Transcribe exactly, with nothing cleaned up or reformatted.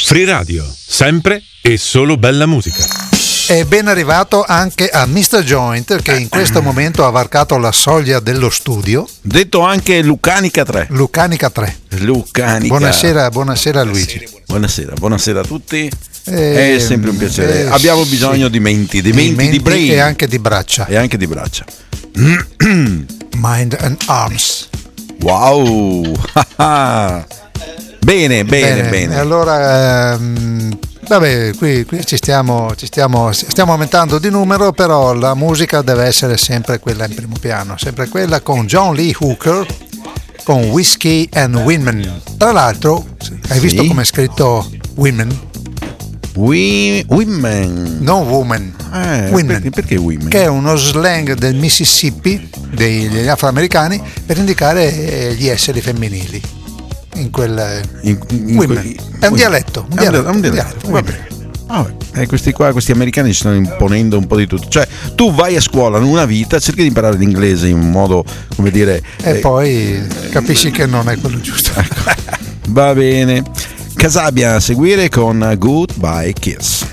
Free Radio, sempre e solo bella musica. È ben arrivato anche a mister Joint, che in questo momento ha varcato la soglia dello studio. Detto anche Lucanica tre. Lucanica tre. Lucanica. Buonasera, buonasera Luigi. Buonasera, buonasera a tutti. Eh, È sempre un piacere. eh, Abbiamo bisogno sì. di menti, di Di menti, menti di brain. e anche di braccia. E anche di braccia. Mind and arms. Wow. Bene, bene, bene. E allora, ehm, vabbè, qui, qui ci, stiamo, ci stiamo, stiamo aumentando di numero, però la musica deve essere sempre quella in primo piano, sempre quella con John Lee Hooker, con Whiskey and Women. Tra l'altro, hai visto Sì. come è scritto Women? We, women. Non woman, Eh, women, perché, perché women? che è uno slang del Mississippi, degli afroamericani, per indicare gli esseri femminili. In quel, In- in women. que- È un dialetto, un È un dialetto, un un dialetto, dialetto, va women. bene. Vabbè, eh, questi qua, questi americani si stanno imponendo un po' di tutto. Cioè, tu vai a scuola in una vita, cerchi di imparare l'inglese in un modo, come dire. E eh, poi capisci che non è quello giusto. Va bene. Casabia a seguire con Goodbye Kiss.